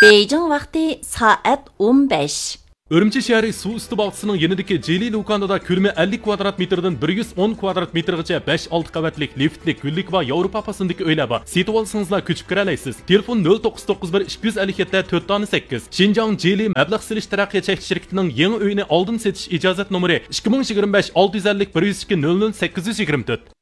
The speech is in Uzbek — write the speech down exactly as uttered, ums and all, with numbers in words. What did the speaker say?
Beijing vaqti soat o'n besh. Urumchi shahri suv usti bog'chisining yanidagi Jeli Lukanada ko'lami ellik kvadrat metrdan bir yuz o'n kvadrat metrgacha besh olti qavatlik liftlik, gullik va Yevropa pasındagi uylar bor. Setib olsangizlar ko'chib kira olasiz. Telefon nol to'qqiz to'qqiz bir ikki yuz ellik yetti to'rt sakkiz. Xinjiang Jeli mablag' silish taraqqiyot cheklanish shirkatining yangi uyini oldin setish ijozat nomeri ikki ming yigirma besh olti yuz ellik bir yuz ikki nol nol sakkiz yuz yigirma to'rt.